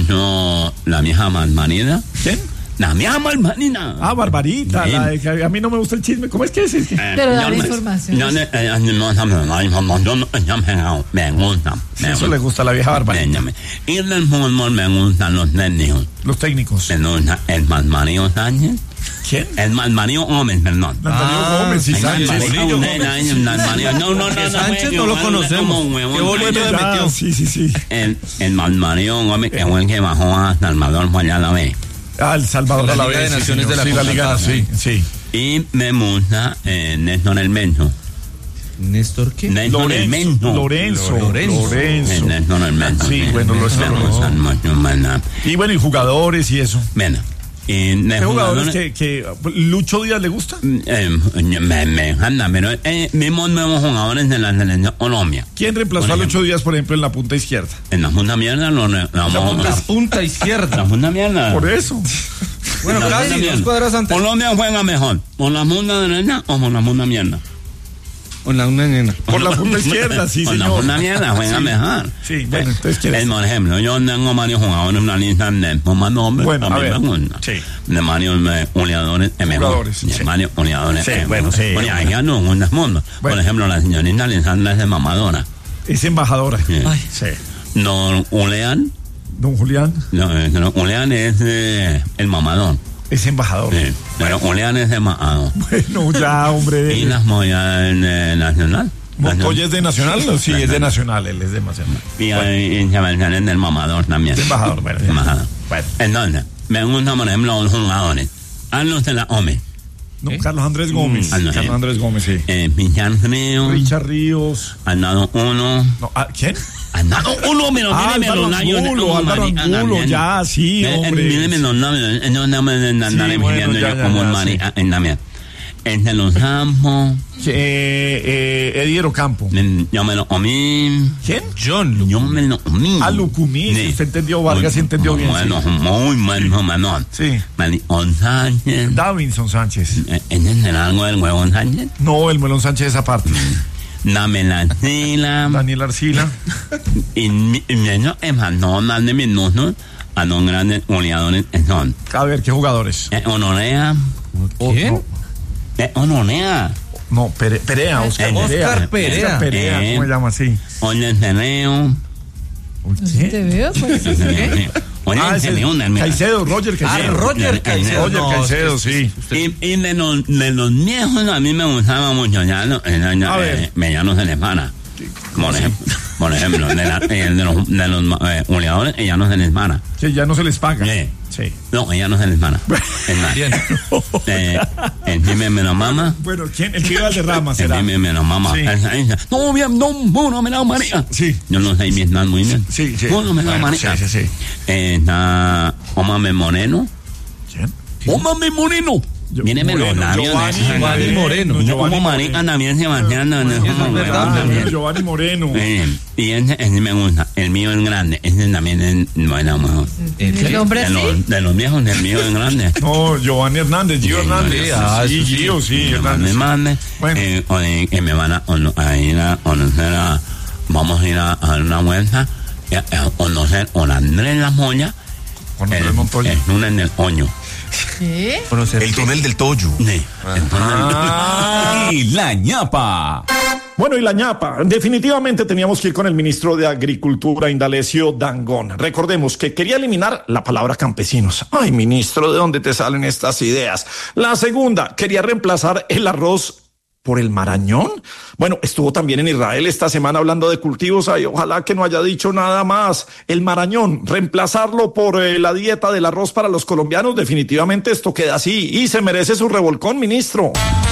mucho la vieja Barbarita. ¿Quién? La vieja Barbarita. Ah, Barbarita. Sí. La de que a mí no me gusta el chisme. ¿Cómo es que es? Pero da la información. La información me gusta. Sí, eso le gusta a la vieja Barbarita. Y del fútbol me gustan los técnicos. Los técnicos. Me gusta el Barbario Sánchez. ¿Quién? El Barbario Gómez, perdón. Antonio Gómez y Sánchez. Sánchez no lo conocemos. Qué bolito de metió. Sí. El Barbario Gómez, que fue el que bajó a Salvador, pues ya la ve. Ah, El Salvador La a la Liga vez. de Naciones de la Liga, CONCACAF. sí. Y me gusta Néstor El Mento. ¿Néstor qué? Néstor El Mento. Lorenzo. Néstor El Mento. Sí, bueno, lo me gustan mucho, ¿verdad? Y bueno, y jugadores y eso. Bueno. Y de ¿Qué jugadores que Lucho Díaz le gusta? me encanta, pero mismos nuevos jugadores de la selección Colombia. ¿Quién reemplazó a Lucho Díaz, por ejemplo, en la punta izquierda? En la punta mierda La punta izquierda. la punta mierda. Por eso. Bueno, La casi punta 2 cuadras antes. Colombia juega mejor, ¿por la punta derecha o por la punta mierda? Con la una nena. Por la punta izquierda, sí, por señor. la punta mierda juega mejor. Sí, bueno, entonces ¿quién Por ejemplo, yo tengo varios jugadores en la lista de más nombres. Bueno, a ver. Sí. Sí. De varios goleadores mejor. Jugadores, sí. De varios goleadores. Sí, bueno, sí. Oye, allá no, en el mundo. Por Bueno. ejemplo, la señorita Lisandra es de mamadora. Es embajadora. Sí. Ay. Sí. No, Julián. Don Julián No, Julián es el mamador. es embajador. Sí. Pero Julián es de mamador. Bueno, ya, hombre. Y las moyas nacional. ¿Montoya es de Nacional? Sí, es de Nacional, él es de Nacional. Y hay Sebastián del mamador también. Es embajador, bueno. ya. Embajador. Bueno. Entonces, me gustan, por ejemplo, los jugadores. Carlos de la Ome. No, Carlos Andrés Gómez. Carlos Andrés Gómez, sí. Pichar Río. Richard Ríos. Al lado uno. No, ¿quién? Al lado uno, me lo Álvaro Angulo, ya, sí, hombre. Míreme los nombres. No me andaré pidiendo yo como el marica en también. Entre los campos. Eddie Ocampo. Yo me lo comí. ¿Quién? Yo me lo comí. Lucumí, Sí. usted entendió, Vargas sí entendió bien. Bueno, Sí. muy menor. Sí. Malicón Sánchez. Davinson Sánchez. ¿Es el algo del huevón Sánchez? No, el Melón Sánchez esa parte. Dame la sila. Daniel Arcila. Y yo no darle minutos a los grandes goleadores que son. A ver, ¿qué jugadores? Honorea. ¿Quién? Honorea. No, Perea, Oscar Oscar Perea. Oscar Perea, ¿cómo se llama así? Oye, Teneo. No sé si te veo, pues. ¿Qué? Oye, Teneo. Caicedo, Roger Caicedo. Roger Caicedo. Roger Caicedo, sí. Y de los viejos a mí me gustaba mucho. Ya no se les para. Por ejemplo, de los goleadores, ella no se les para. Que ya no se les paga. Sí. No, ella no se les para. Es más. Encima me lo mama. Bueno, ¿quién? El que iba al derrama será. Encima me lo mama. Sí. No, bien, no me la María. Sí. Yo no sé bien, muy bien. Sí. No me la María. Sí. Está Omame Moreno. ¿Quién? Omame Moreno. Viene Giovanni Moreno. Como marica también se mantiene. Giovanni Moreno. Y ese me gusta. El mío es grande. Ese también es mejor. ¿El hombre así? De los viejos, el mío es grande. No, Giovanni Hernández, Gio Hernández. Sí, Gio, sí, Hernández. Bueno. Que me van a ir a conocer vamos a ir a dar una vuelta a conocer con Andrés La Moya. Con Andrés Montoya. El túnel del Oño. ¿Qué? El túnel del Toyo. Sí. Y la ñapa. Bueno, y la ñapa. Definitivamente teníamos que ir con el ministro de Agricultura, Indalecio Dangond. Recordemos que quería eliminar la palabra campesinos. Ay, ministro, ¿de dónde te salen estas ideas? La segunda, quería reemplazar el arroz por el marañón. Bueno, estuvo también en Israel esta semana hablando de cultivos. Ay, ojalá que no haya dicho nada más. El marañón, reemplazarlo por la dieta del arroz para los colombianos. Definitivamente esto queda así y se merece su revolcón, ministro.